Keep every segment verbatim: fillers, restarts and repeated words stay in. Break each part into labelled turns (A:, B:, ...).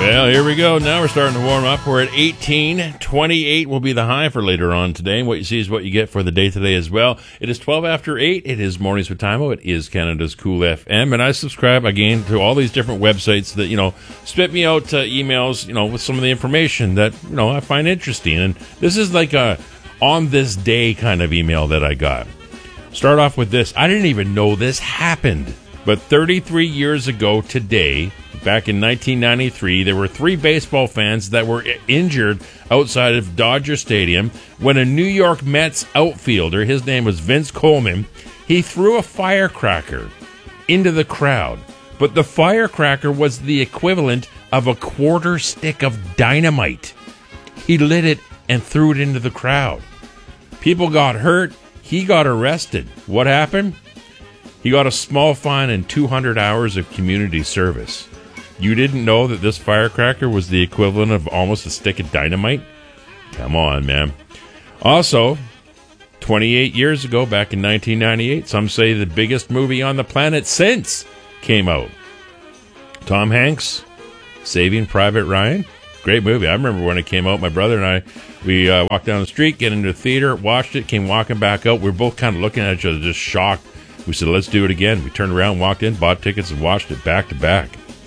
A: Well, here we go. Now we're starting to warm up. We're at eighteen. twenty-eight will be the high for later on today. And what you see is what you get for the day today as well. It is twelve after eight. It is Mornings with Timo. It is Canada's Cool F M. And I subscribe, again, to all these different websites that, you know, spit me out uh, emails, you know, with some of the information that, you know, I find interesting. And this is like a on this day kind of email that I got. Start off with this. I didn't even know this happened. But thirty-three years ago today, back in nineteen ninety-three, there were three baseball fans that were injured outside of Dodger Stadium when a New York Mets outfielder, his name was Vince Coleman, he threw a firecracker into the crowd. But the firecracker was the equivalent of a quarter stick of dynamite. He lit it and threw it into the crowd. People got hurt. He got arrested. What happened? He got a small fine and two hundred hours of community service. You didn't know that this firecracker was the equivalent of almost a stick of dynamite? Come on, man. Also, twenty-eight years ago, back in nineteen ninety-eight, some say the biggest movie on the planet since came out. Tom Hanks, Saving Private Ryan. Great movie. I remember when it came out, my brother and I, we uh, walked down the street, get into the theater, watched it, came walking back out. We were both kind of looking at each other, just shocked. We said, let's do it again. We turned around, walked in, bought tickets, and watched it back to back.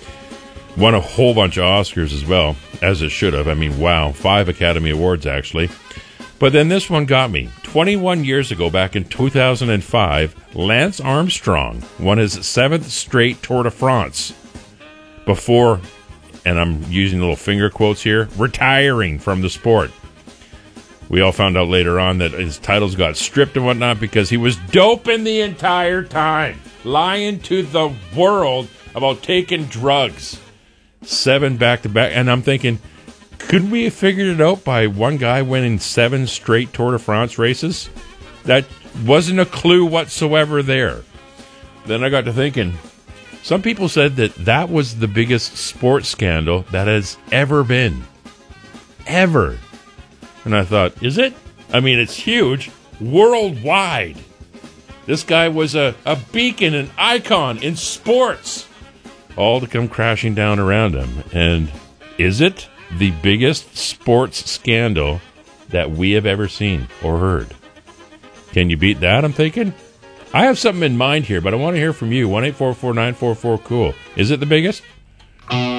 A: Won a whole bunch of Oscars as well, as it should have. I mean, wow, five Academy Awards, actually. But then this one got me. twenty-one years ago, back in two thousand five, Lance Armstrong won his seventh straight Tour de France before, and I'm using little finger quotes here, retiring from the sport. We all found out later on that his titles got stripped and whatnot because he was doping the entire time, lying to the world about taking drugs. Seven back-to-back. And I'm thinking, couldn't we have figured it out by one guy winning seven straight Tour de France races? That wasn't a clue whatsoever there. Then I got to thinking, some people said that that was the biggest sports scandal that has ever been. Ever. And I thought, is it? I mean, it's huge. Worldwide. This guy was a, a beacon, an icon in sports. All to come crashing down around him. And is it the biggest sports scandal that we have ever seen or heard? Can you beat that, I'm thinking? I have something in mind here, but I want to hear from you. one eight four four nine four four cool. Is it the biggest?